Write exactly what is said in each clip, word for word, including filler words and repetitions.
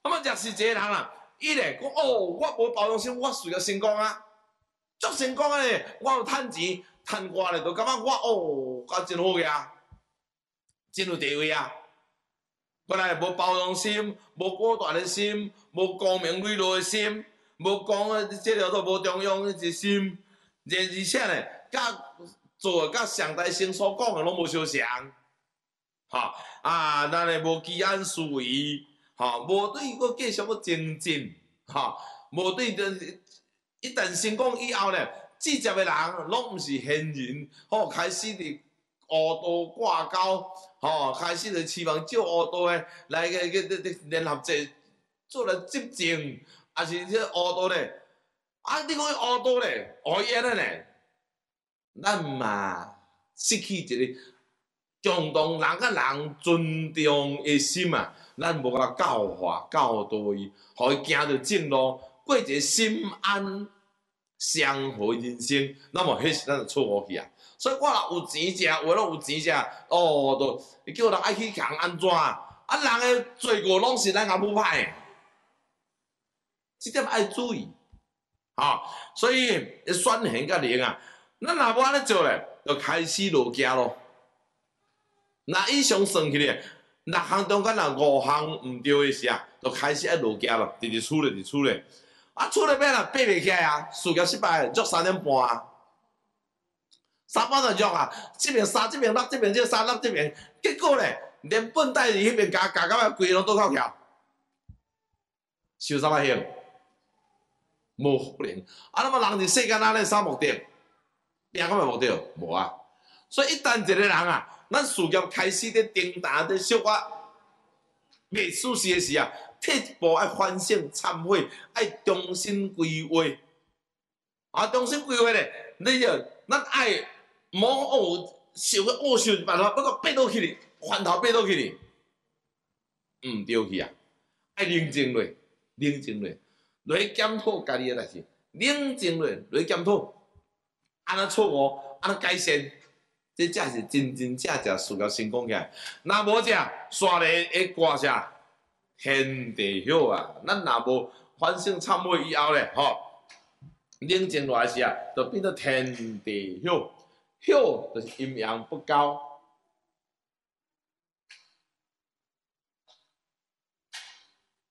那么若是一个人啦，伊咧讲哦，我无包容心，我随着成功啊，足成功啊咧，我有趁钱，趁我咧，就感觉我哦，我真好个啊，真有地位啊。本来无包容心，无果断的心，无光明磊落的心，无讲啊，即条都无中央的一心，而而且咧，甲做甲上帝先所讲的拢无相像，哈啊，咱诶无居安思危，哈，无对佫继续佫精进，哈，无对着一旦成功以后咧，直接的人拢毋是闲人，吼，开始伫乌道挂钩。吼、哦，开始就希望借乌道诶来个个个联合者做来执政，还是这乌道咧？啊，你讲乌道咧，何言咧呢？咱嘛失去一个共同人甲人尊重的心啊，咱无甲教化教导伊，互伊行着正路，过一个心安祥和人生，那么迄是咱就错误去啊。所以我若有钱食，为了有钱食，哦，就叫人爱去共安怎啊？啊，人的罪过拢是咱阿母歹的，这点爱注意，吼、哦。所以选贤甲能啊，咱若无安尼做咧，就开始落行咯。那以上算起来，六项中间若五项毋对的时啊，就开始爱落行咯，直直处理，直处理。啊，处理咩啦？爬袂起来啊，事业失败，足三点半啊。三班就弱啊，这边三，这边六，这边这三六这边，结果咧，连本带利迄边加加到规个拢倒扣桥，受啥物险？无可能。啊，那么人伫世间哪咧啥目的？拼个目的无啊。所以一旦一个人啊，咱事业开始咧重大咧小可未舒适的时啊，退一步爱反省忏悔，爱重新规划。啊，重新规划咧，你就咱爱。莫哦，想个恶想办法，不过爬倒去哩，翻头爬倒去哩，毋对去啊！爱冷静落，冷静落，落去检讨家己诶代志，冷静落，落去检讨，安怎错误，安怎改善，这才是真真正正事业成功起来。若无这刷咧诶歌啥天地晓啊！咱若无反省忏悔以后咧，吼，冷静落来时啊，就变做天地晓。晓就是阴阳不高，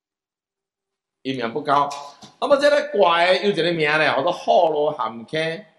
阴阳不高。那么这个卦有一个名咧，叫做火罗含坑。